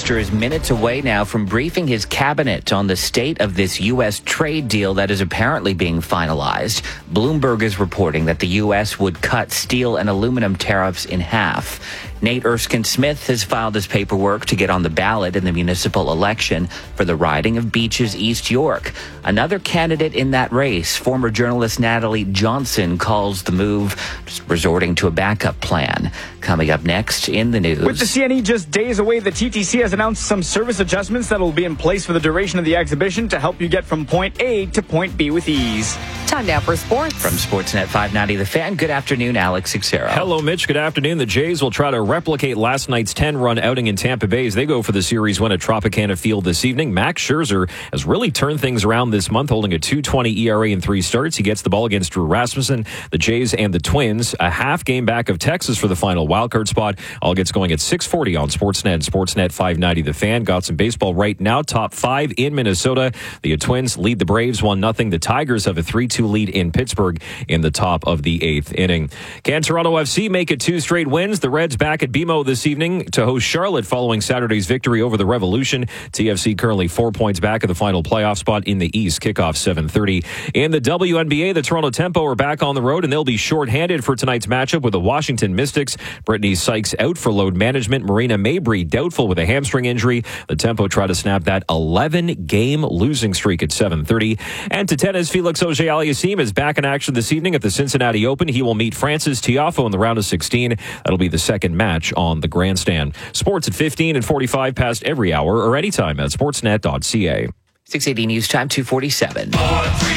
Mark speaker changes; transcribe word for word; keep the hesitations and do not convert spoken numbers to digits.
Speaker 1: Minister is minutes away now from briefing his cabinet on the state of this U S trade deal that is apparently being finalized. Bloomberg is reporting that the U S would cut steel and aluminum tariffs in half. Nate Erskine-Smith has filed his paperwork to get on the ballot in the municipal election for the riding of Beaches East York. Another candidate in that race, former journalist Natalie Johnson, calls the move just resorting to a backup plan. Coming up next in the news.
Speaker 2: With the C N E just days away, the T T C has announced some service adjustments that will be in place for the duration of the exhibition to help you get from point A to point B with ease.
Speaker 3: Time now for sports.
Speaker 1: From Sportsnet five ninety The Fan, good afternoon, Alex Xero.
Speaker 4: Hello, Mitch. Good afternoon. The Jays will try to replicate last night's ten-run outing in Tampa Bay as they go for the series win at Tropicana Field this evening. Max Scherzer has really turned things around this month, holding a two twenty E R A in three starts. He gets the ball against Drew Rasmussen, the Jays, and the Twins. A half game back of Texas for the final wildcard spot. All gets going at six forty on Sportsnet and Sportsnet five ninety The Fan. Got some baseball right now. Top five in Minnesota. The Twins lead the Braves one nothing. The Tigers have a three two lead in Pittsburgh in the top of the eighth inning. Can Toronto F C make it two straight wins? The Reds back at B M O this evening to host Charlotte following Saturday's victory over the Revolution. T F C currently four points back of the final playoff spot in the East. Kickoff seven thirty. In the W N B A, the Toronto Tempo are back on the road, and they'll be shorthanded for tonight's matchup with the Washington Mystics. Brittany Sykes out for load management. Marina Mabry doubtful with a hamstring injury. The Tempo try to snap that eleven-game losing streak at seven thirty. And to tennis, Felix Auger-Aliassime is back in action this evening at the Cincinnati Open. He will meet Francis Tiafoe in the round of sixteen. That'll be the second match on the grandstand. Sports at fifteen and forty-five past every hour or anytime at sportsnet dot c a.
Speaker 1: six eighty News Time, two forty-seven.